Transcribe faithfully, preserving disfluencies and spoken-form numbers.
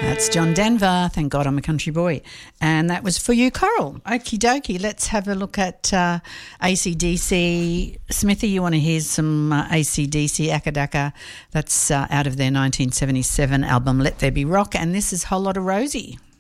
That's John Denver. Thank God I'm a country boy. And that was for you, Coral. Okie dokie. Let's have a look at uh, A C D C. Smithy, you want to hear some uh, A C D C, Akadaka. That's uh, out of their nineteen seventy-seven album Let There Be Rock. And this is Whole Lotta Rosie.